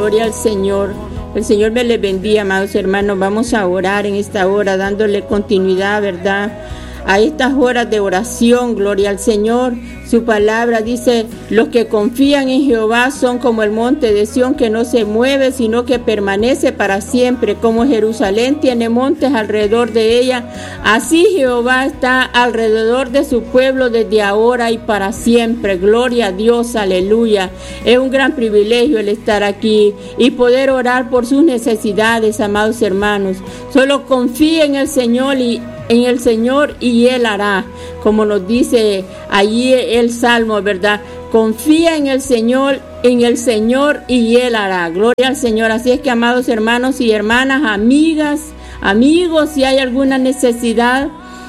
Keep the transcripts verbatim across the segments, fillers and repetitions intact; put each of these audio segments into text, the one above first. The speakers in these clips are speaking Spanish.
gloria al Señor. El Señor me les bendiga, amados hermanos. Vamos a orar en esta hora, dándole continuidad, ¿verdad?, a estas horas de oración. Gloria al Señor. Su palabra dice: los que confían en Jehová son como el monte de Sión, que no se mueve, sino que permanece para siempre. Como Jerusalén tiene montes alrededor de ella, así Jehová está alrededor de su pueblo desde ahora y para siempre. Gloria a Dios, aleluya. Es un gran privilegio el estar aquí y poder orar por sus necesidades, amados hermanos. Solo confíe en el Señor y en el Señor y Él hará, como nos dice allí el Salmo, ¿verdad? Confía en el Señor, en el Señor y Él hará. Gloria al Señor. Así es que, amados hermanos y hermanas, amigas, amigos, si hay alguna necesidad,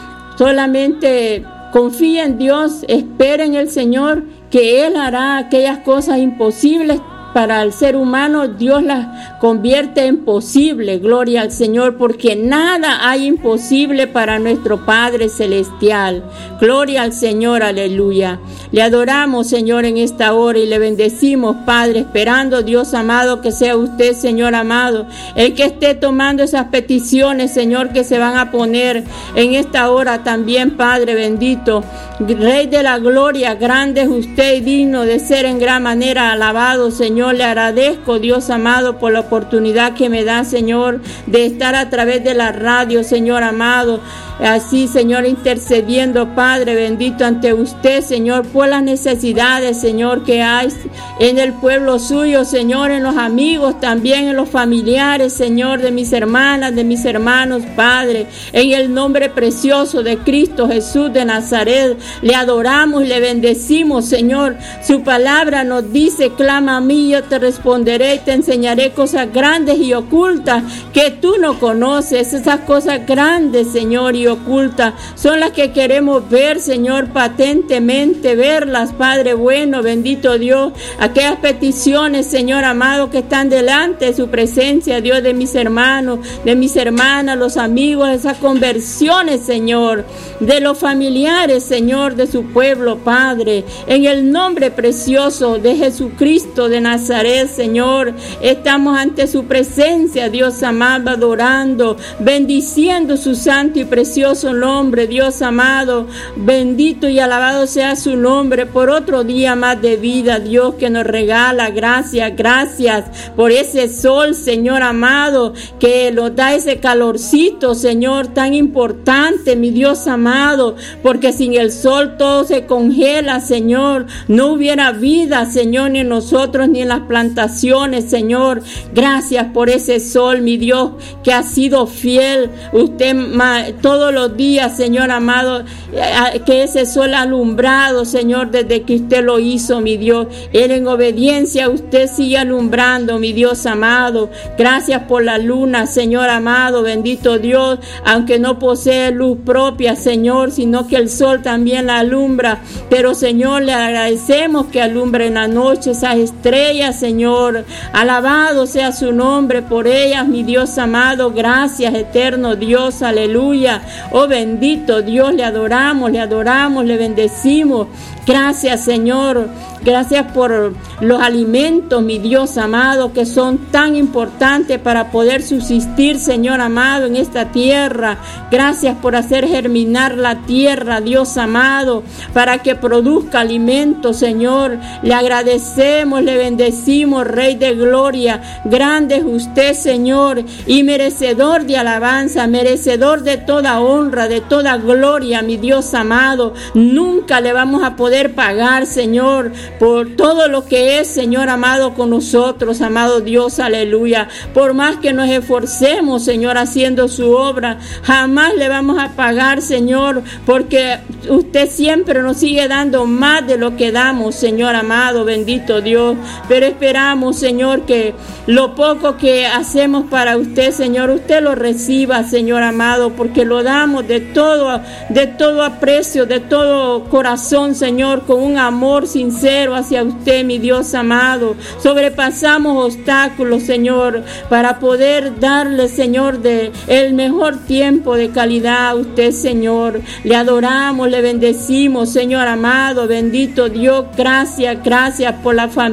solamente confía en Dios, espera en el Señor, que Él hará aquellas cosas imposibles. Para el ser humano, Dios las convierte en posible. Gloria al Señor, porque nada hay imposible para nuestro Padre Celestial. Gloria al Señor, aleluya. Le adoramos, Señor, en esta hora y le bendecimos, Padre, esperando, Dios amado, que sea usted, Señor amado, el que esté tomando esas peticiones, Señor, que se van a poner en esta hora también, Padre bendito. Rey de la gloria, grande es usted y digno de ser en gran manera alabado, Señor. Le agradezco, Dios amado, por la oportunidad que me da, Señor, de estar a través de la radio, Señor amado. Así, Señor, intercediendo, Padre bendito, ante usted, Señor, por las necesidades, Señor, que hay en el pueblo suyo, Señor, en los amigos, también en los familiares, Señor, de mis hermanas, de mis hermanos, Padre. En el nombre precioso de Cristo Jesús de Nazaret, le adoramos y le bendecimos, Señor. Su palabra nos dice: clama a mí, yo te responderé y te enseñaré cosas grandes y ocultas que tú no conoces. Esas cosas grandes, Señor, y ocultas son las que queremos ver, Señor, patentemente verlas, Padre bueno, bendito Dios. Aquellas peticiones, Señor amado, que están delante de su presencia, Dios, de mis hermanos, de mis hermanas, los amigos, esas conversiones, Señor, de los familiares, Señor, de su pueblo, Padre, en el nombre precioso de Jesucristo de Nazaret, Señor, estamos ante su presencia, Dios amado, adorando, bendiciendo su santo y precioso nombre, Dios amado. Bendito y alabado sea su nombre por otro día más de vida, Dios, que nos regala. Gracias, gracias por ese sol, Señor amado, que nos da ese calorcito, Señor, tan importante, mi Dios amado, porque sin el sol todo se congela, Señor. No hubiera vida, Señor, ni en nosotros ni en las plantaciones, Señor. Gracias por ese sol, mi Dios, que ha sido fiel. Usted todos los días, Señor amado, que ese sol ha alumbrado, Señor, desde que usted lo hizo, mi Dios. Él en obediencia, usted sigue alumbrando, mi Dios amado. Gracias por la luna, Señor amado, bendito Dios, aunque no posee luz propia, Señor, sino que el sol también la alumbra. Pero, Señor, le agradecemos que alumbre en la noche esas estrellas, Señor. Alabado sea su nombre por ellas, mi Dios amado. Gracias, eterno Dios, aleluya. Oh bendito Dios, le adoramos, le adoramos, le bendecimos. Gracias, Señor. Gracias por los alimentos, mi Dios amado, que son tan importantes para poder subsistir, Señor amado, en esta tierra. Gracias por hacer germinar la tierra, Dios amado, para que produzca alimento, Señor. Le agradecemos, le bendecimos, Rey de gloria. Grande es usted, Señor, y merecedor de alabanza, merecedor de toda honra, de toda gloria, mi Dios amado. Nunca le vamos a poder pagar, Señor, por todo lo que es, Señor amado, con nosotros, amado Dios, aleluya. Por más que nos esforcemos, Señor, haciendo su obra, jamás le vamos a pagar, Señor, porque usted siempre nos sigue dando más de lo que damos, Señor amado, bendito Dios. Pero esperamos, Señor, que lo poco que hacemos para usted, Señor, usted lo reciba, Señor amado, porque lo damos de todo, de todo aprecio, de todo corazón, Señor, con un amor sincero hacia usted, mi Dios amado. Sobrepasamos obstáculos, Señor, para poder darle, Señor, de el mejor tiempo de calidad a usted, Señor. Le adoramos, le bendecimos, Señor amado, bendito Dios. Gracias, gracias por la familia,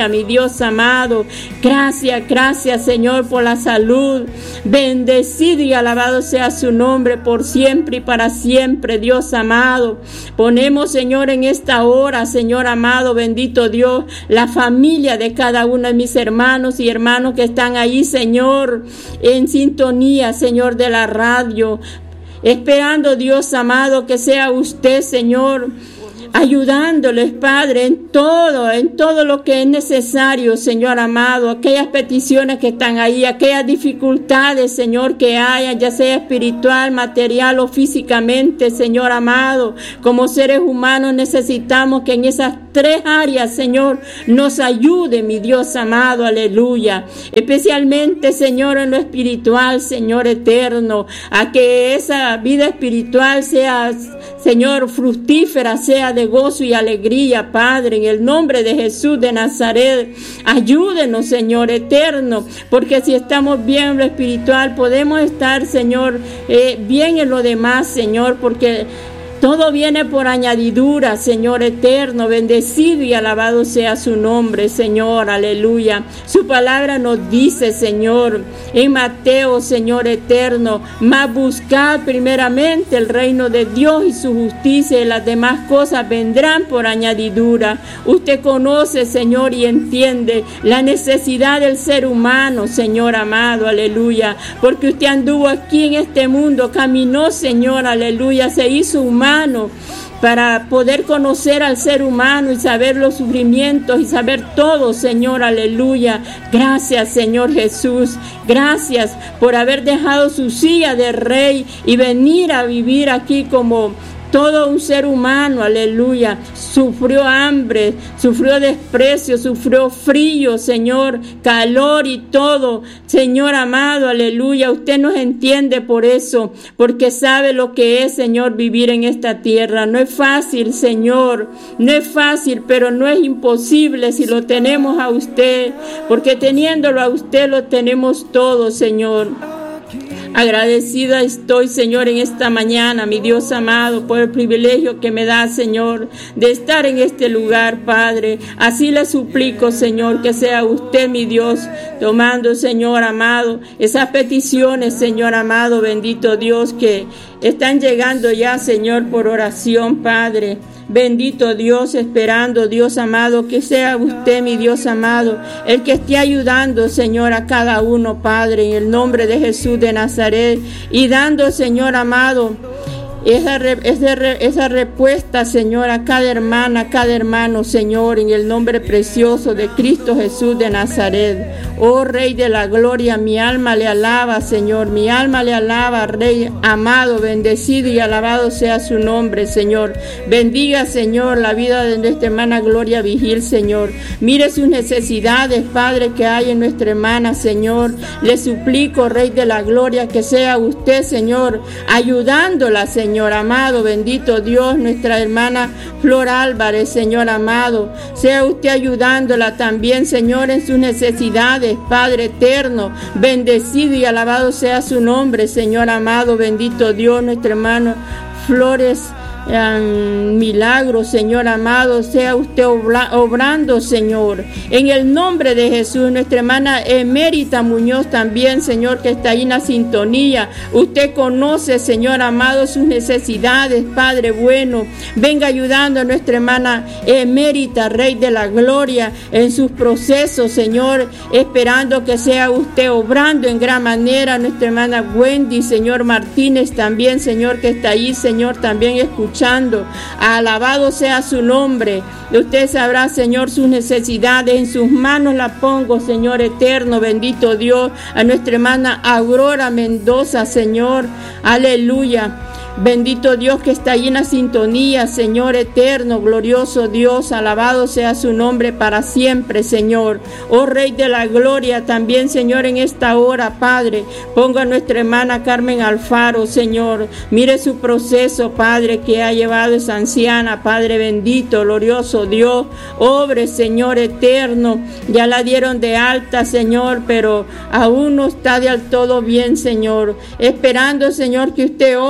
mi Dios amado. Gracias, gracias, Señor, por la salud. Bendecido y alabado sea su nombre por siempre y para siempre, Dios amado. Ponemos, Señor, en esta hora, Señor amado, bendito Dios, la familia de cada uno de mis hermanos y hermanos que están ahí, Señor, en sintonía, Señor, de la radio, esperando, Dios amado, que sea usted, Señor, ayudándoles, Padre, en todo, en todo lo que es necesario, Señor amado, aquellas peticiones que están ahí, aquellas dificultades, Señor, que haya, ya sea espiritual, material o físicamente, Señor amado. Como seres humanos necesitamos que en esas tres áreas, Señor, nos ayude, mi Dios amado, aleluya. Especialmente, Señor, en lo espiritual, Señor eterno, a que esa vida espiritual sea, Señor, fructífera, sea de gozo y alegría, Padre, en el nombre de Jesús de Nazaret. Ayúdenos, Señor eterno, porque si estamos bien en lo espiritual, podemos estar, Señor, eh, bien en lo demás, Señor, porque todo viene por añadidura, Señor eterno. Bendecido y alabado sea su nombre, Señor, aleluya. Su palabra nos dice, Señor, en Mateo, Señor eterno, mas buscad primeramente el reino de Dios y su justicia, y las demás cosas vendrán por añadidura. Usted conoce, Señor, y entiende la necesidad del ser humano, Señor amado, aleluya, porque usted anduvo aquí en este mundo, caminó, Señor, aleluya, se hizo humano para poder conocer al ser humano y saber los sufrimientos y saber todo, Señor, aleluya. Gracias, Señor Jesús. Gracias por haber dejado su silla de rey y venir a vivir aquí como todo un ser humano, aleluya. Sufrió hambre, sufrió desprecio, sufrió frío, Señor, calor y todo. Señor amado, aleluya. Usted nos entiende por eso, porque sabe lo que es, Señor, vivir en esta tierra. No es fácil, Señor, no es fácil, pero no es imposible si lo tenemos a usted, porque teniéndolo a usted lo tenemos todo, Señor. Agradecida estoy, Señor, en esta mañana, mi Dios amado, por el privilegio que me da, Señor, de estar en este lugar, Padre. Así le suplico, Señor, que sea usted, mi Dios, tomando, Señor amado, esas peticiones, Señor amado, bendito Dios, que están llegando ya, Señor, por oración, Padre. Bendito Dios, esperando, Dios amado, que sea usted, mi Dios amado, el que esté ayudando, Señor, a cada uno, Padre, en el nombre de Jesús de Nazaret, y dando, Señor amado, Esa, esa, esa respuesta, Señor, a cada hermana, a cada hermano, Señor, en el nombre precioso de Cristo Jesús de Nazaret. Oh Rey de la gloria, mi alma le alaba, Señor, mi alma le alaba, Rey amado, bendecido y alabado sea su nombre, Señor. Bendiga, Señor, la vida de nuestra hermana Gloria Vigil, Señor. Mire sus necesidades, Padre, que hay en nuestra hermana, Señor. Le suplico, Rey de la gloria, que sea usted, Señor, ayudándola, Señor. Señor amado, bendito Dios, nuestra hermana Flor Álvarez, Señor amado, sea usted ayudándola también, Señor, en sus necesidades, Padre eterno, bendecido y alabado sea su nombre, Señor amado, bendito Dios, nuestra hermana Flores Um, milagro, Señor amado, sea usted obra, obrando, Señor, en el nombre de Jesús. Nuestra hermana Emérita Muñoz también, Señor, que está ahí en la sintonía. Usted conoce, Señor amado, sus necesidades, Padre bueno. Venga ayudando a nuestra hermana Emérita, Rey de la gloria, en sus procesos, Señor, esperando que sea usted obrando en gran manera. Nuestra hermana Wendy, Señor Martínez también, Señor, que está ahí, Señor, también escuchando. Alabado sea su nombre. Usted sabrá, Señor, sus necesidades. En sus manos la pongo, Señor eterno, bendito Dios. A nuestra hermana Aurora Mendoza, Señor, aleluya. Bendito Dios que está ahí en la sintonía, Señor eterno, glorioso Dios, alabado sea su nombre para siempre, Señor. Oh Rey de la gloria, también, Señor, en esta hora, Padre, ponga a nuestra hermana Carmen Alfaro, Señor. Mire su proceso, Padre, que ha llevado esa anciana, Padre bendito, glorioso Dios. Obre, Señor eterno, ya la dieron de alta, Señor, pero aún no está del todo bien, Señor. Esperando, Señor, que usted obre, mi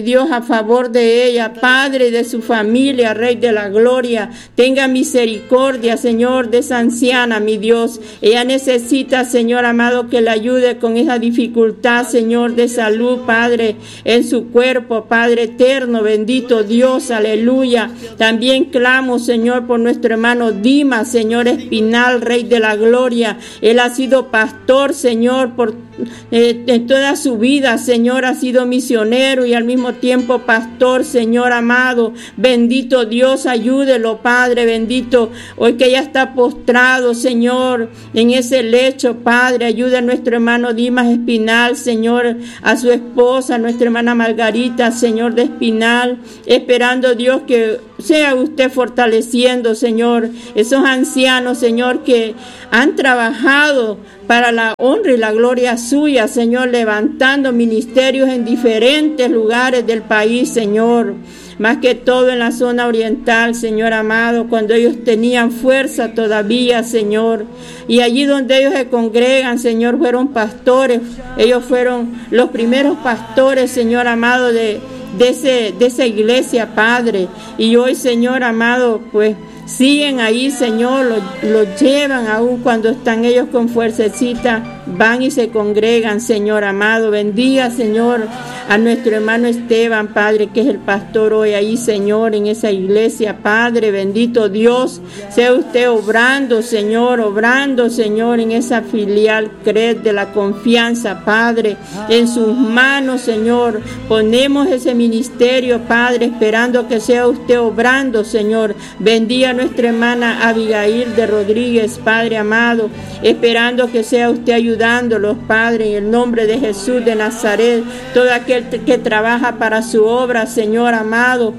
mi Dios, a favor de ella, Padre, de su familia, Rey de la gloria. Tenga misericordia, Señor, de esa anciana, mi Dios. Ella necesita, Señor amado, que le ayude con esa dificultad, Señor, de salud, Padre, en su cuerpo, Padre eterno, bendito Dios, aleluya. También clamo, Señor, por nuestro hermano Dimas, Señor Espinal, Rey de la gloria. Él ha sido pastor, Señor, por eh, en toda su vida, Señor, ha sido misionero y al mismo tiempo pastor, Señor amado. Bendito Dios, ayúdelo, Padre, bendito. Hoy que ya está postrado, Señor, en ese lecho, Padre, ayude a nuestro hermano Dimas Espinal, Señor, a su esposa, a nuestra hermana Margarita, Señor de Espinal, esperando, Dios, que sea usted fortaleciendo, Señor, esos ancianos, Señor, que han trabajado para la honra y la gloria suya, Señor, levantando ministerios en diferentes lugares del país, Señor. Más que todo en la zona oriental, Señor amado, cuando ellos tenían fuerza todavía, Señor. Y allí donde ellos se congregan, Señor, fueron pastores. Ellos fueron los primeros pastores, Señor amado, de, de, ese, de esa iglesia, Padre. Y hoy, Señor amado, pues siguen ahí, Señor, lo, lo llevan aún cuando están ellos con fuercecita, van y se congregan, Señor amado. Bendiga, Señor, a nuestro hermano Esteban, Padre, que es el pastor hoy ahí, Señor, en esa iglesia, Padre, bendito Dios, sea usted obrando, Señor, obrando, Señor, en esa filial C R E D de la confianza, Padre, en sus manos, Señor, ponemos ese ministerio, Padre, esperando que sea usted obrando, Señor. Bendiga a nuestra hermana Abigail de Rodríguez, Padre amado, esperando que sea usted ayudándolos, Padre, en el nombre de Jesús de Nazaret. Todo aquel que trabaja para su obra, Señor amado,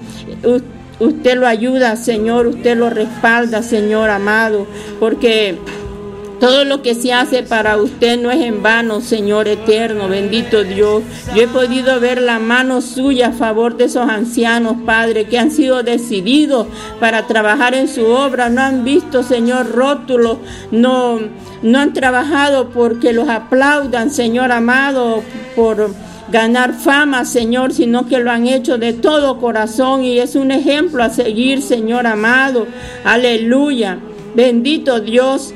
usted lo ayuda, Señor, usted lo respalda, Señor amado, porque todo lo que se hace para usted no es en vano, Señor eterno, bendito Dios. Yo he podido ver la mano suya a favor de esos ancianos, Padre, que han sido decididos para trabajar en su obra. No han visto, Señor, rótulos, no, no han trabajado porque los aplaudan, Señor amado, por ganar fama, Señor, sino que lo han hecho de todo corazón y es un ejemplo a seguir, Señor amado. Aleluya. Bendito Dios,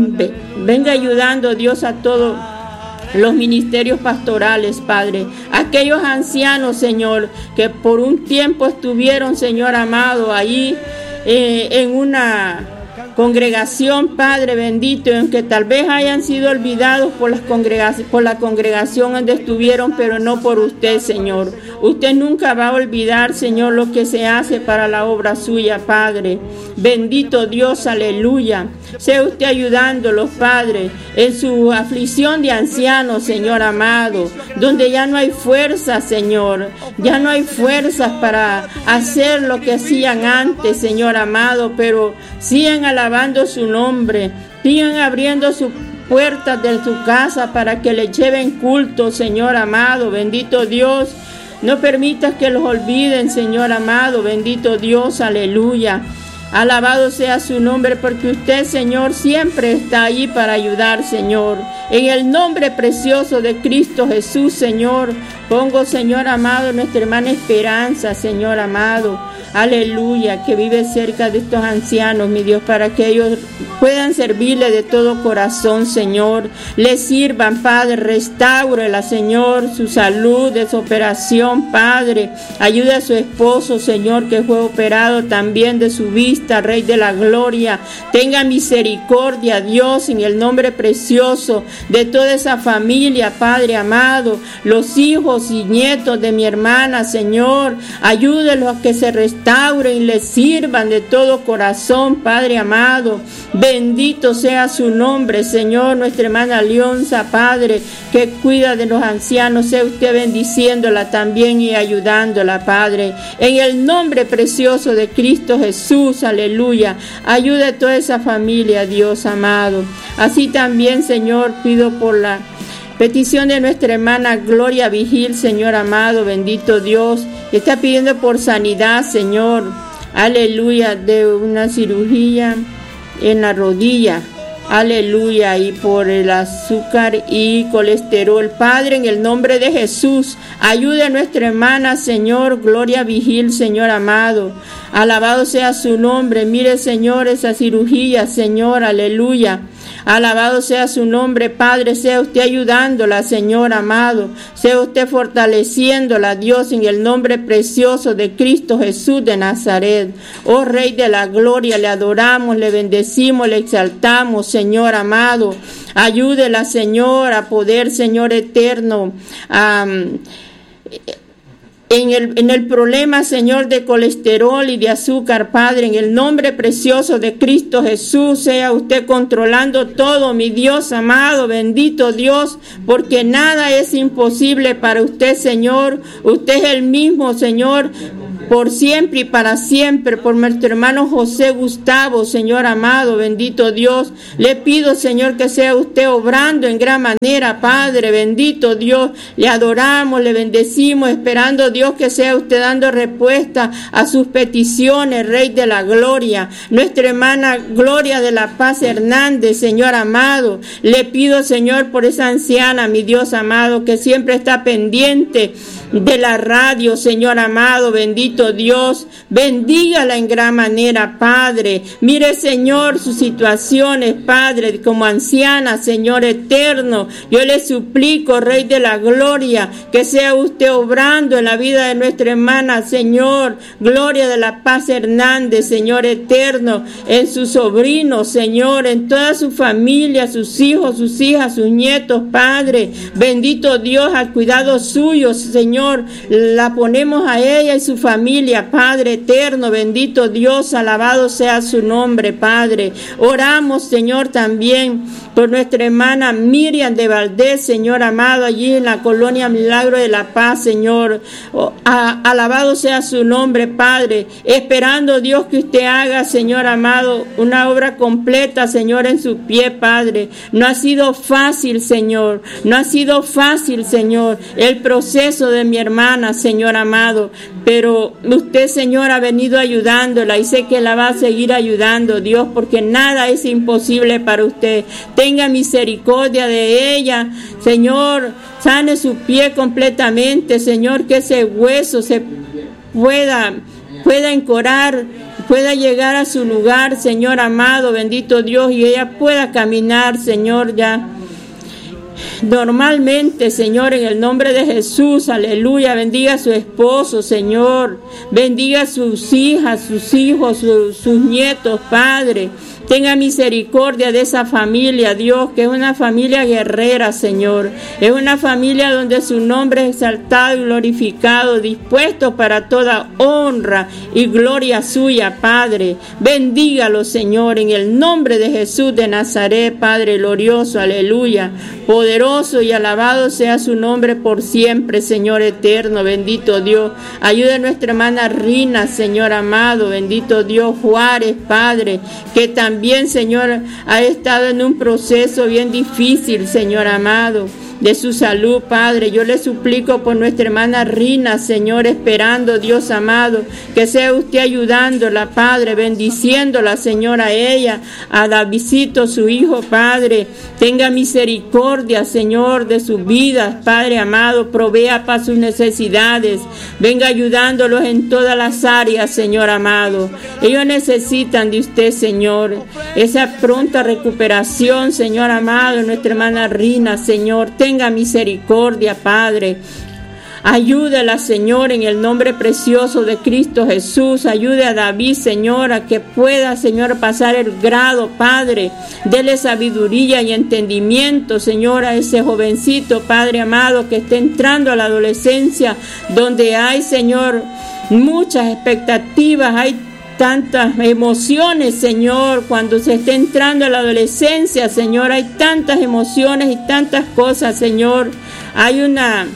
venga ayudando, Dios, a todos los ministerios pastorales, Padre. Aquellos ancianos, Señor, que por un tiempo estuvieron, Señor amado, ahí eh, en una congregación, Padre bendito, en que tal vez hayan sido olvidados por, las congregaciones, por la congregación donde estuvieron, pero no por usted, Señor. Usted nunca va a olvidar, Señor, lo que se hace para la obra suya, Padre. Bendito Dios, aleluya. Sea usted ayudándolos, Padre, en su aflicción de ancianos, Señor amado, donde ya no hay fuerzas, Señor. Ya no hay fuerzas para hacer lo que hacían antes, Señor amado, pero sigan alabando su nombre, sigan abriendo sus puertas de su casa para que le lleven culto, Señor amado, bendito Dios. No permitas que los olviden, Señor amado, bendito Dios, aleluya. Alabado sea su nombre, porque usted, Señor, siempre está allí para ayudar, Señor. En el nombre precioso de Cristo Jesús, Señor, pongo, Señor amado, nuestra hermana Esperanza, Señor amado. Aleluya, que vive cerca de estos ancianos, mi Dios, para que ellos puedan servirle de todo corazón, Señor. Les sirvan, Padre, restáurela, Señor, su salud, de su operación, Padre. Ayude a su esposo, Señor, que fue operado también de su vista, Rey de la gloria. Tenga misericordia, Dios, en el nombre precioso de toda esa familia, Padre amado, los hijos y nietos de mi hermana, Señor. Ayúdelos a que se restauren y les sirvan de todo corazón, Padre amado. Bendito sea su nombre, Señor. Nuestra hermana Leonza, Padre, que cuida de los ancianos, sea usted bendiciéndola también y ayudándola, Padre. En el nombre precioso de Cristo Jesús, aleluya. Ayuda a toda esa familia, Dios amado. Así también, Señor, pido por la petición de nuestra hermana Gloria Vigil, Señor amado, bendito Dios, que está pidiendo por sanidad, Señor, aleluya, de una cirugía en la rodilla. aleluya, y por el azúcar y colesterol. Padre, en el nombre de Jesús, ayude a nuestra hermana, Señor, Gloria Vigil, Señor amado. Alabado sea su nombre. Mire, Señor, esa cirugía, Señor, aleluya. Alabado sea su nombre, Padre, sea usted ayudándola, Señor amado, sea usted fortaleciéndola, Dios, en el nombre precioso de Cristo Jesús de Nazaret. Oh Rey de la Gloria, le adoramos, le bendecimos, le exaltamos, Señor amado. Ayúdela, Señor, a poder, Señor eterno, um, En el, en el problema, Señor, de colesterol y de azúcar, Padre, en el nombre precioso de Cristo Jesús, sea usted controlando todo, mi Dios amado, bendito Dios, porque nada es imposible para usted, Señor. Usted es el mismo, Señor, por siempre y para siempre, por nuestro hermano José Gustavo, Señor amado, bendito Dios. Le pido, Señor, que sea usted obrando en gran manera, Padre, bendito Dios. Le adoramos, le bendecimos, esperando, Dios, que sea usted dando respuesta a sus peticiones, Rey de la Gloria. Nuestra hermana Gloria de la Paz Hernández, Señor amado, le pido, Señor, por esa anciana, mi Dios amado, que siempre está pendiente de la radio, Señor amado, bendito Dios, bendígala en gran manera, Padre. Mire, Señor, sus situaciones, Padre, como anciana, Señor eterno, yo le suplico, Rey de la Gloria, que sea usted obrando en la vida de nuestra hermana, Señor, Gloria de la Paz Hernández, Señor eterno, en sus sobrinos, Señor, en toda su familia, sus hijos, sus hijas, sus nietos, Padre, bendito Dios, al cuidado suyo, Señor, la ponemos a ella y su familia, Padre eterno, bendito Dios, alabado sea su nombre, Padre. Oramos, Señor, también por nuestra hermana Miriam de Valdés, Señor amado, allí en la colonia Milagro de la Paz, Señor. Oh, a, alabado sea su nombre, Padre, esperando, Dios, que usted haga, Señor amado, una obra completa, Señor, en su pie, Padre. No ha sido fácil, Señor, no ha sido fácil, Señor, el proceso de mi hermana, Señor amado, pero usted, Señor, ha venido ayudándola y sé que la va a seguir ayudando, Dios, porque nada es imposible para usted. Tenga misericordia de ella, Señor, sane su pie completamente, Señor, que ese hueso se pueda, pueda encorar, pueda llegar a su lugar, Señor amado, bendito Dios, y ella pueda caminar, Señor, ya normalmente, Señor, en el nombre de Jesús, aleluya. Bendiga a su esposo, Señor, bendiga a sus hijas, sus hijos, su, sus nietos, Padre. Tenga misericordia de esa familia, Dios, que es una familia guerrera, Señor. Es una familia donde su nombre es exaltado y glorificado, dispuesto para toda honra y gloria suya, Padre. Bendígalo, Señor, en el nombre de Jesús de Nazaret, Padre glorioso, aleluya. Poderoso y alabado sea su nombre por siempre, Señor eterno, bendito Dios. Ayuda a nuestra hermana Rina, Señor amado, bendito Dios, Juárez, Padre, que también También, Señor, ha estado en un proceso bien difícil, Señor amado, de su salud, Padre. Yo le suplico por nuestra hermana Rina, Señor, esperando, Dios amado, que sea usted ayudándola, Padre, bendiciéndola, Señor, a ella, a Davidcito, su hijo, Padre. Tenga misericordia, Señor, de sus vidas, Padre amado, provea para sus necesidades, venga ayudándolos en todas las áreas, Señor amado. Ellos necesitan de usted, Señor, esa pronta recuperación, Señor amado, de nuestra hermana Rina, Señor. Tenga misericordia, Padre. Ayúdala, Señor, en el nombre precioso de Cristo Jesús. Ayude a David, Señor, a que pueda, Señor, pasar el grado, Padre. Dele sabiduría y entendimiento, Señor, a ese jovencito, Padre amado, que está entrando a la adolescencia, donde hay, Señor, muchas expectativas, hay tantas emociones, Señor, cuando se está entrando a la adolescencia, Señor, hay tantas emociones y tantas cosas, Señor. Hay una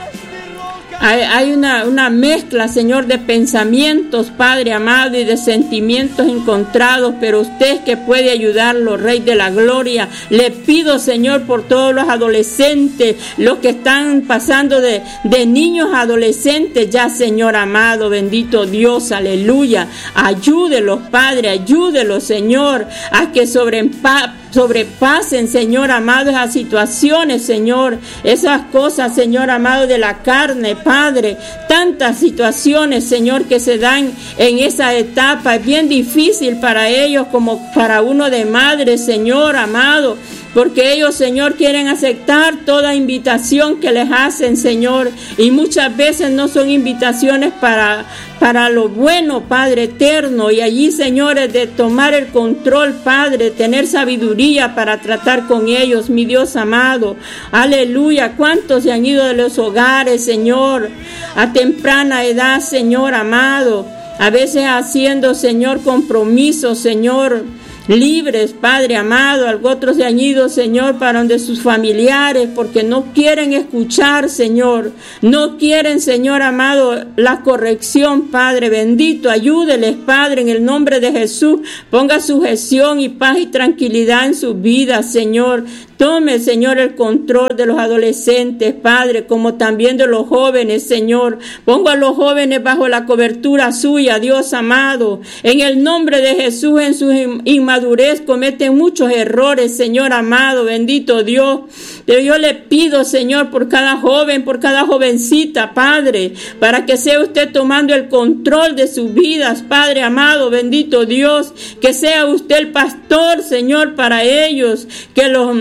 Hay, hay una, una mezcla, Señor, de pensamientos, Padre amado, y de sentimientos encontrados, pero usted que puede ayudarlo, Rey de la Gloria. Le pido, Señor, por todos los adolescentes, los que están pasando de, de niños a adolescentes ya, Señor amado, bendito Dios, aleluya. Ayúdelos, Padre, ayúdelos, Señor, a que sobrepa sobrepasen, Señor amado, esas situaciones, Señor, esas cosas, Señor amado, de la carne, Padre, tantas situaciones, Señor, que se dan en esa etapa. Es bien difícil para ellos como para uno de madre, Señor amado, porque ellos, Señor, quieren aceptar toda invitación que les hacen, Señor, y muchas veces no son invitaciones para, para lo bueno, Padre eterno, y allí, Señor, es de tomar el control, Padre, tener sabiduría para tratar con ellos, mi Dios amado. Aleluya, cuántos se han ido de los hogares, Señor, a temprana edad, Señor amado, a veces haciendo, Señor, compromisos, Señor, libres, Padre amado. Otros se han ido, Señor, para donde sus familiares, porque no quieren escuchar, Señor, no quieren, Señor amado, la corrección, Padre bendito. Ayúdeles, Padre, en el nombre de Jesús. Ponga sujeción y paz y tranquilidad en sus vidas, Señor. Tome, Señor, el control de los adolescentes, Padre, como también de los jóvenes, Señor. Pongo a los jóvenes bajo la cobertura suya, Dios amado. En el nombre de Jesús, en su inmadurez cometen muchos errores, Señor amado, bendito Dios. Pero yo le pido, Señor, por cada joven, por cada jovencita, Padre, para que sea usted tomando el control de sus vidas, Padre amado, bendito Dios. Que sea usted el pastor, Señor, para ellos, que los...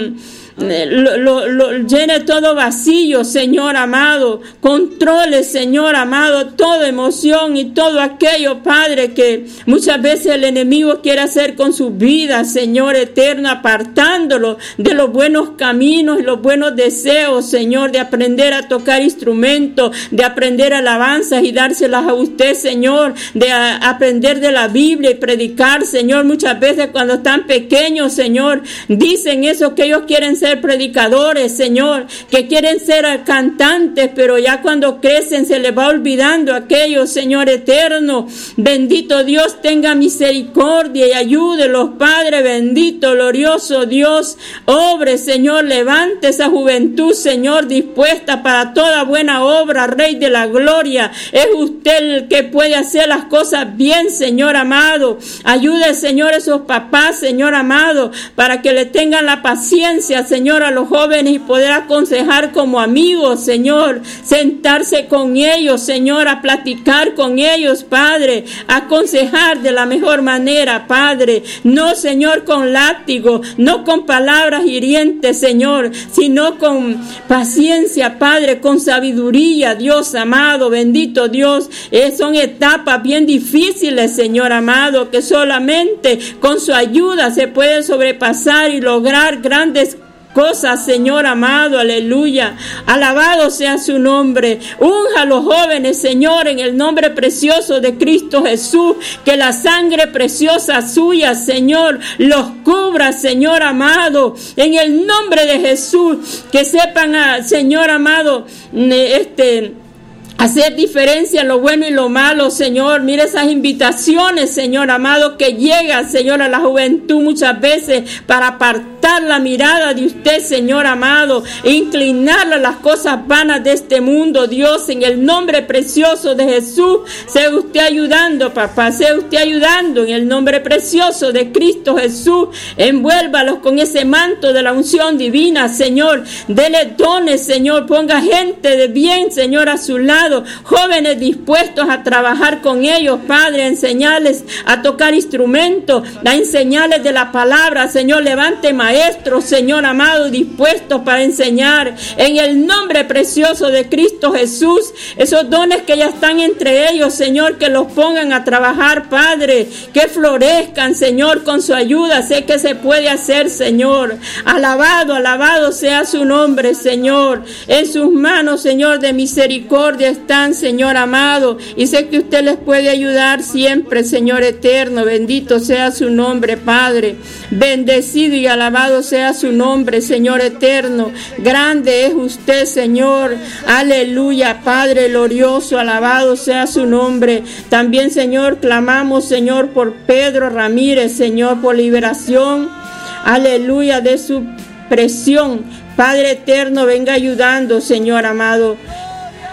Lo, lo, lo llene todo vacío, Señor amado. Controle, Señor amado, toda emoción y todo aquello, Padre, que muchas veces el enemigo quiere hacer con su vida, Señor eterno, apartándolo de los buenos caminos y los buenos deseos, Señor, de aprender a tocar instrumentos, de aprender alabanzas y dárselas a usted, Señor, de a, aprender de la Biblia y predicar, Señor. Muchas veces cuando están pequeños, Señor, dicen eso, que ellos quieren ser predicadores, Señor, que quieren ser cantantes, pero ya cuando crecen se les va olvidando aquello, Señor eterno. Bendito Dios, tenga misericordia y ayúdelos, Padre bendito, glorioso Dios. Obre, Señor, levante esa juventud, Señor, dispuesta para toda buena obra, Rey de la gloria. Es usted el que puede hacer las cosas bien, Señor amado. Ayude, Señor, esos papás, Señor amado, para que le tengan la paciencia, Señor, a los jóvenes y poder aconsejar como amigos, Señor, sentarse con ellos, Señor, a platicar con ellos, Padre, aconsejar de la mejor manera, Padre, no, Señor, con látigo, no con palabras hirientes, Señor, sino con paciencia, Padre, con sabiduría, Dios amado, bendito Dios. Eh, son etapas bien difíciles, Señor amado, que solamente con su ayuda se puede sobrepasar y lograr grandes cosas, Señor amado, aleluya. Alabado sea su nombre. Unja a los jóvenes, Señor, en el nombre precioso de Cristo Jesús. Que la sangre preciosa suya, Señor, los cubra, Señor amado, en el nombre de Jesús. Que sepan, Señor amado, este... hacer diferencia en lo bueno y lo malo, Señor. Mira esas invitaciones, Señor amado, que llegan, Señor, a la juventud muchas veces para apartar la mirada de usted, Señor amado, e inclinarla a las cosas vanas de este mundo, Dios, en el nombre precioso de Jesús. Sea usted ayudando, papá, sea usted ayudando en el nombre precioso de Cristo Jesús. Envuélvalos con ese manto de la unción divina, Señor. Dele dones, Señor. Ponga gente de bien, Señor, a su lado. Jóvenes dispuestos a trabajar con ellos, Padre, a enseñarles a tocar instrumentos, a enseñarles de la palabra, Señor. Levante maestros, Señor amado, dispuestos para enseñar en el nombre precioso de Cristo Jesús. Esos dones que ya están entre ellos, Señor, que los pongan a trabajar, Padre, que florezcan, Señor, con su ayuda. Sé que se puede hacer, Señor. Alabado, alabado sea su nombre, Señor. En sus manos, Señor, de misericordia están, Señor amado, y sé que usted les puede ayudar siempre, Señor eterno. Bendito sea su nombre, Padre. Bendecido y alabado sea su nombre, Señor eterno. Grande es usted, Señor. Aleluya, Padre glorioso, alabado sea su nombre. También, Señor, clamamos, Señor, por Pedro Ramírez, Señor, por liberación, aleluya, de su presión. Padre eterno, venga ayudando, Señor amado.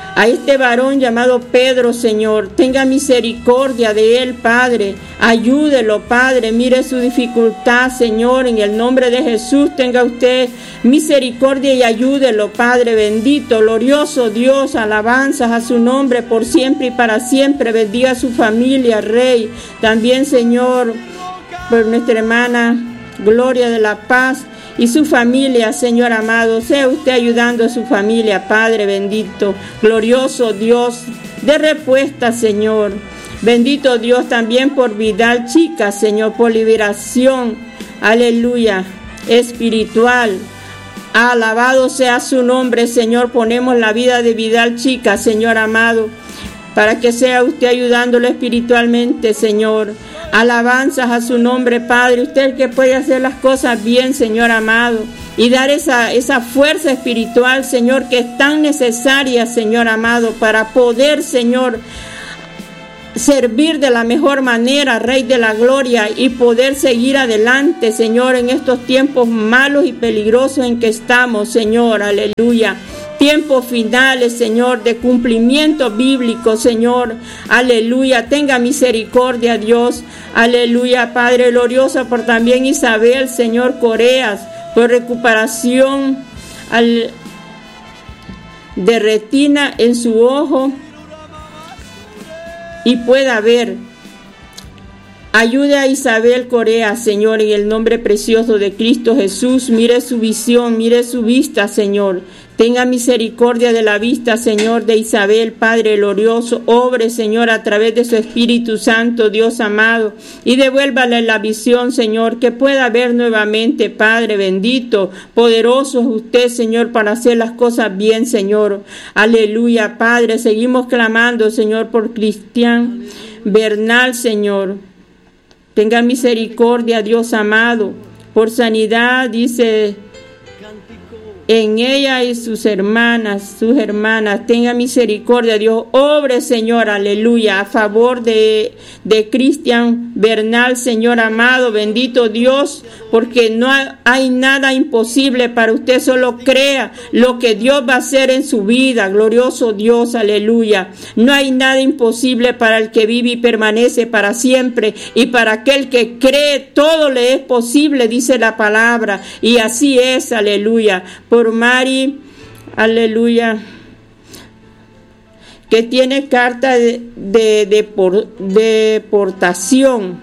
A este varón llamado Pedro, Señor, tenga misericordia de él, Padre. Ayúdelo, Padre. Mire su dificultad, Señor. En el nombre de Jesús, tenga usted misericordia y ayúdelo, Padre bendito, glorioso Dios. Alabanzas a su nombre por siempre y para siempre. Bendiga a su familia, Rey. También, Señor, por nuestra hermana Gloria de la Paz y su familia, Señor amado, sea usted ayudando a su familia, Padre bendito, glorioso Dios, de respuesta, Señor. Bendito Dios también por Vidal Chica, Señor, por liberación, aleluya, espiritual. Alabado sea su nombre, Señor. Ponemos la vida de Vidal Chica, Señor amado, para que sea usted ayudándolo espiritualmente, Señor. Alabanzas a su nombre, Padre. Usted que puede hacer las cosas bien, Señor amado, y dar esa, esa fuerza espiritual, Señor, que es tan necesaria, Señor amado, para poder, Señor, servir de la mejor manera, Rey de la Gloria, y poder seguir adelante, Señor, en estos tiempos malos y peligrosos en que estamos, Señor, aleluya. Tiempos finales, Señor, de cumplimiento bíblico, Señor, aleluya. Tenga misericordia, Dios, aleluya, Padre glorioso, por también Isabel, Señor, Coreas, por recuperación al, de retina en su ojo y pueda ver. Ayude a Isabel Corea, Señor, en el nombre precioso de Cristo Jesús. Mire su visión, mire su vista, Señor. Tenga misericordia de la vista, Señor, de Isabel, Padre glorioso. Obre, Señor, a través de su Espíritu Santo, Dios amado, y devuélvale la visión, Señor, que pueda ver nuevamente, Padre bendito. Poderoso es usted, Señor, para hacer las cosas bien, Señor. Aleluya, Padre. Seguimos clamando, Señor, por Cristian Bernal, Señor. Tenga misericordia, Dios amado, por sanidad, dice, en ella y sus hermanas, sus hermanas, tenga misericordia, Dios, obre, Señor, aleluya, a favor de, de Cristian Bernal, Señor amado, bendito Dios, porque no hay nada imposible para usted, solo crea lo que Dios va a hacer en su vida, glorioso Dios, aleluya. No hay nada imposible para el que vive y permanece para siempre, y para aquel que cree todo le es posible, dice la palabra, y así es, aleluya. Por Mari, aleluya, que tiene carta de, de, de, por, de deportación.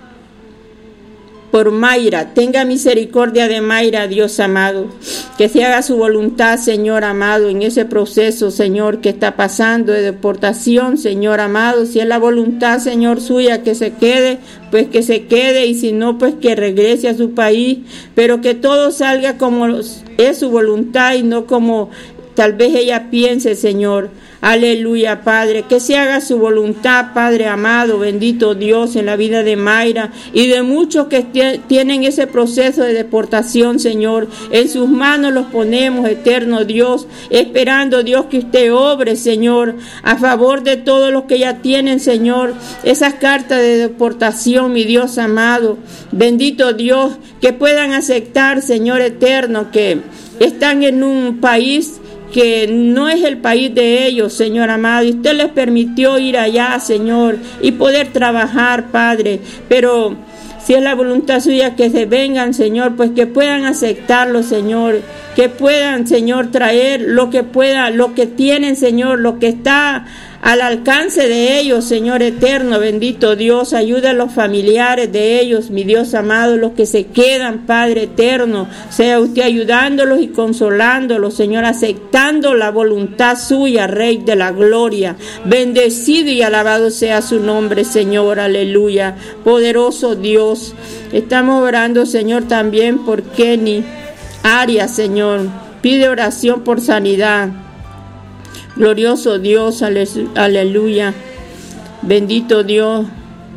Por Mayra, tenga misericordia de Mayra, Dios amado, que se haga su voluntad, Señor amado, en ese proceso, Señor, que está pasando de deportación, Señor amado. Si es la voluntad, Señor, suya, que se quede, pues que se quede, y si no, pues que regrese a su país, pero que todo salga como es su voluntad y no como tal vez ella piense, Señor. Aleluya, Padre, que se haga su voluntad, Padre amado, bendito Dios, en la vida de Mayra y de muchos que t- tienen ese proceso de deportación, Señor. En sus manos los ponemos, eterno Dios, esperando, Dios, que usted obre, Señor, a favor de todos los que ya tienen, Señor, esas cartas de deportación, mi Dios amado. Bendito Dios, que puedan aceptar, Señor eterno, que están en un país que no es el país de ellos, Señor amado, y usted les permitió ir allá, Señor, y poder trabajar, Padre, pero si es la voluntad suya que se vengan, Señor, pues que puedan aceptarlo, Señor, que puedan, Señor, traer lo que pueda, lo que tienen, Señor, lo que está al alcance de ellos, Señor eterno, bendito Dios. Ayuda a los familiares de ellos, mi Dios amado, los que se quedan, Padre eterno, sea usted ayudándolos y consolándolos, Señor, aceptando la voluntad suya, Rey de la Gloria. Bendecido y alabado sea su nombre, Señor, aleluya. Poderoso Dios, estamos orando, Señor, también por Kenny Arias, Señor. Pide oración por sanidad. Glorioso Dios, aleluya. Bendito Dios.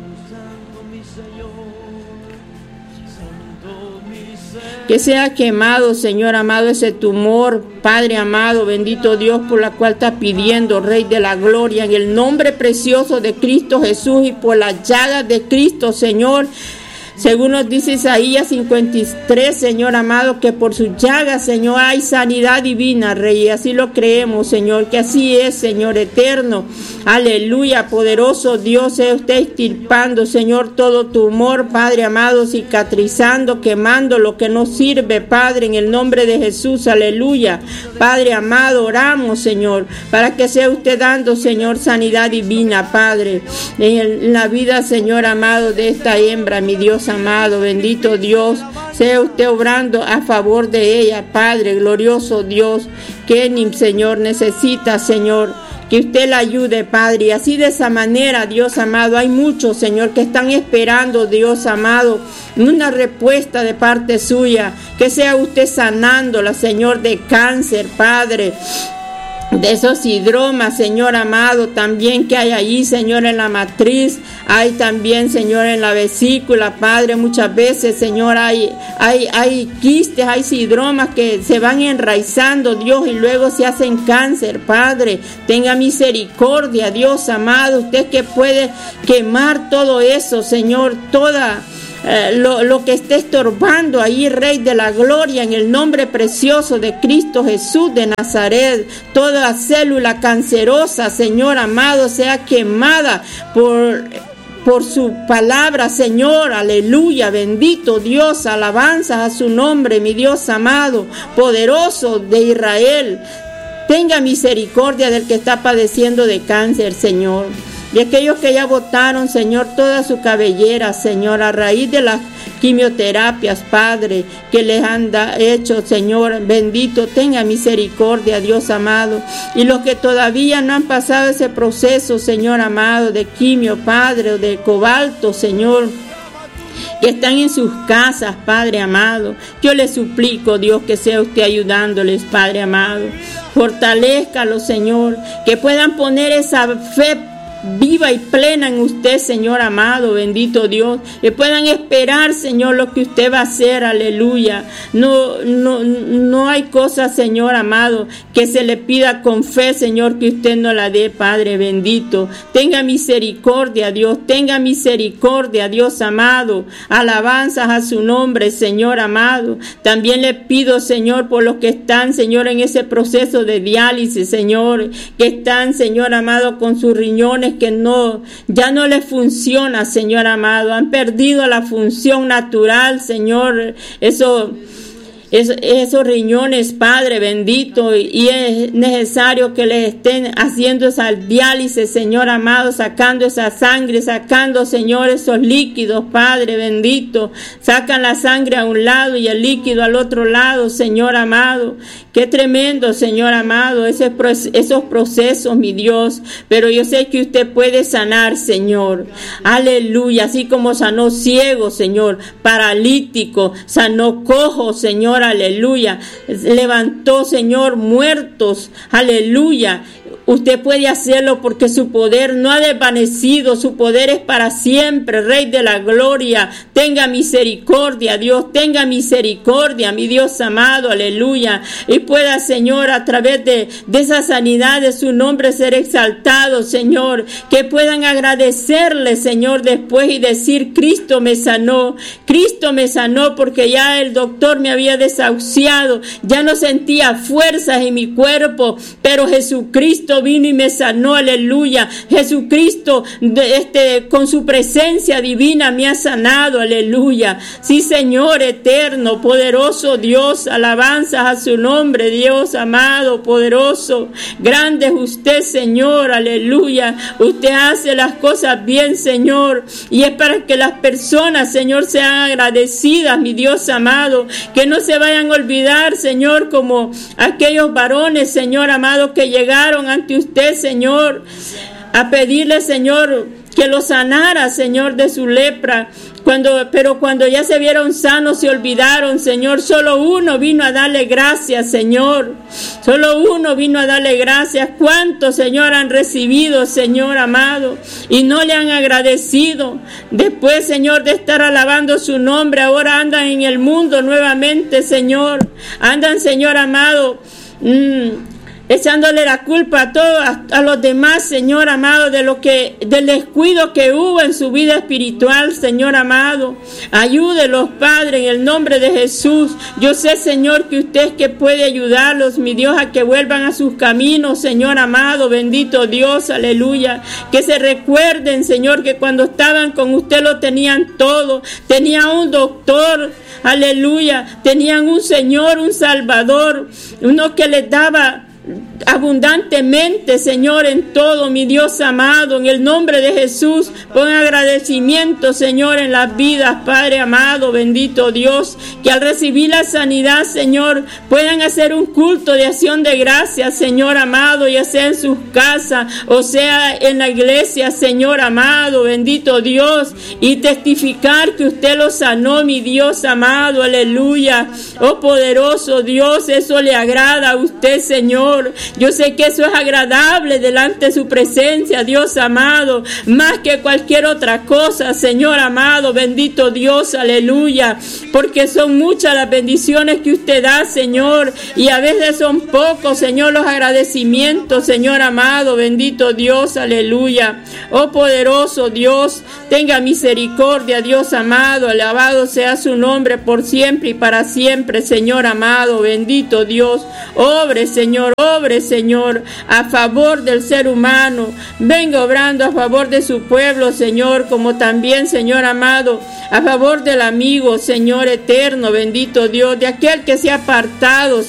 Que sea quemado, Señor amado, ese tumor, Padre amado, bendito Dios, por la cual está pidiendo, Rey de la Gloria, en el nombre precioso de Cristo Jesús y por las llagas de Cristo, Señor. según nos dice Isaías cincuenta y tres, Señor amado, que por sus llagas, Señor, hay sanidad divina, Rey, y así lo creemos, Señor, que así es, Señor eterno. Aleluya, poderoso Dios, sea usted extirpando, Señor, todo tumor, Padre amado, cicatrizando, quemando lo que no sirve, Padre, en el nombre de Jesús, aleluya. Padre amado, oramos, Señor, para que sea usted dando, Señor, sanidad divina, Padre, en, el, en la vida, Señor amado, de esta hembra, mi Dios amado, bendito Dios, sea usted obrando a favor de ella, Padre, glorioso Dios, que ni, Señor, necesita, Señor, que usted la ayude, Padre, y así de esa manera, Dios amado, hay muchos, Señor, que están esperando, Dios amado, una respuesta de parte suya, que sea usted sanándola, Señor, de cáncer, Padre, de esos hidromas, Señor amado, también que hay allí, Señor, en la matriz, hay también, Señor, en la vesícula, Padre, muchas veces, Señor, hay, hay, hay quistes, hay hidromas que se van enraizando, Dios, y luego se hacen cáncer, Padre, tenga misericordia, Dios amado, usted que puede quemar todo eso, Señor, toda... Eh, lo, lo que esté estorbando ahí, Rey de la Gloria, en el nombre precioso de Cristo Jesús de Nazaret, toda célula cancerosa, Señor amado, sea quemada por... por su palabra, Señor, aleluya, bendito Dios, alabanzas a su nombre, mi Dios amado, poderoso de Israel. Tenga misericordia del que está padeciendo de cáncer, Señor. Y aquellos que ya botaron, Señor, toda su cabellera, Señor, a raíz de las quimioterapias, Padre, que les han da, hecho, Señor, bendito, tenga misericordia, Dios amado. Y los que todavía no han pasado ese proceso, Señor amado, de quimio, Padre, o de cobalto, Señor, que están en sus casas, Padre amado, yo les suplico, Dios, que sea usted ayudándoles, Padre amado. Fortalézcalos, Señor, que puedan poner esa fe viva y plena en usted, Señor amado, bendito Dios, que puedan esperar, Señor, lo que usted va a hacer, aleluya. No, no, no hay cosa, Señor amado, que se le pida con fe, Señor, que usted no la dé, Padre bendito. Tenga misericordia, Dios, tenga misericordia, Dios amado. Alabanzas a su nombre, Señor amado. También le pido, Señor, por los que están, Señor, en ese proceso de diálisis, Señor, que están, Señor amado, con sus riñones que no, ya no les funciona, Señor amado, han perdido la función natural, Señor, eso, eso esos riñones, Padre bendito, y es necesario que les estén haciendo esa diálisis, Señor amado, sacando esa sangre, sacando, Señor, esos líquidos, Padre bendito, sacan la sangre a un lado y el líquido al otro lado, Señor amado. Qué tremendo, Señor amado, ese, esos procesos, mi Dios, pero yo sé que usted puede sanar, Señor, aleluya, así como sanó ciego, Señor, paralítico, sanó cojo, Señor, aleluya, levantó, Señor, muertos, aleluya. Usted puede hacerlo porque su poder no ha desvanecido, su poder es para siempre, Rey de la Gloria. Tenga misericordia, Dios, tenga misericordia, mi Dios amado, aleluya. Y pueda, Señor, a través de, de esa sanidad de su nombre ser exaltado, Señor. Que puedan agradecerle, Señor, después y decir, Cristo me sanó, Cristo me sanó porque ya el doctor me había desahuciado, ya no sentía fuerzas en mi cuerpo, pero Jesucristo vino y me sanó, aleluya. Jesucristo de este, con su presencia divina me ha sanado, aleluya. Sí, Señor eterno, poderoso Dios, alabanzas a su nombre, Dios amado, poderoso, grande es usted, Señor, aleluya. Usted hace las cosas bien, Señor, y es para que las personas, Señor, sean agradecidas, mi Dios amado, que no se vayan a olvidar, Señor, como aquellos varones, Señor amado, que llegaron ante usted, Señor, a pedirle, Señor, que lo sanara, Señor, de su lepra. Cuando, pero cuando ya se vieron sanos, se olvidaron, Señor. Solo uno vino a darle gracias, Señor. Solo uno vino a darle gracias. ¿Cuántos, Señor, han recibido, Señor amado, y no le han agradecido? Después, Señor, de estar alabando su nombre, ahora andan en el mundo nuevamente, Señor. Andan, Señor amado, mmm, echándole la culpa a todos, a, a los demás, Señor amado, de lo que, del descuido que hubo en su vida espiritual, Señor amado. Ayúdelos, Padre, en el nombre de Jesús. Yo sé, Señor, que usted es que puede ayudarlos, mi Dios, a que vuelvan a sus caminos, Señor amado, bendito Dios, aleluya. Que se recuerden, Señor, que cuando estaban con usted lo tenían todo. Tenían un doctor, aleluya. Tenían un Señor, un Salvador, uno que les daba abundantemente, Señor, en todo, mi Dios amado, en el nombre de Jesús. Pon agradecimiento, Señor, en las vidas, Padre amado, bendito Dios, que al recibir la sanidad, Señor, puedan hacer un culto de acción de gracias, Señor amado, ya sea en sus casas o sea en la iglesia, Señor amado, bendito Dios, y testificar que usted los sanó, mi Dios amado, aleluya. Oh poderoso Dios, eso le agrada a usted, Señor. Yo sé que eso es agradable delante de su presencia, Dios amado, más que cualquier otra cosa, Señor amado, bendito Dios, aleluya, porque son muchas las bendiciones que usted da, Señor, y a veces son pocos, Señor, los agradecimientos, Señor amado, bendito Dios, aleluya. Oh poderoso Dios, tenga misericordia, Dios amado, alabado sea su nombre por siempre y para siempre, Señor amado, bendito Dios. Obre, Señor, obre, Señor, a favor del ser humano. Venga obrando a favor de su pueblo, Señor, como también, Señor amado, a favor del amigo, Señor eterno, bendito Dios, de aquel que se ha apartado,